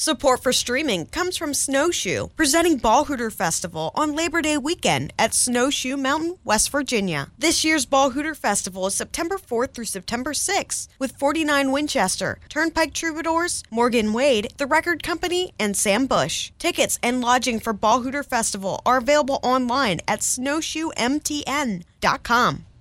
Support for streaming comes from Snowshoe, presenting Ball Hooter Festival on Labor Day weekend at Snowshoe Mountain, West Virginia. This year's Ball Hooter Festival is September 4th through September 6th with 49 Winchester, Turnpike Troubadours, Morgan Wade, The Record Company, and Sam Bush. Tickets and lodging for Ball Hooter Festival are available online at snowshoemtn.com.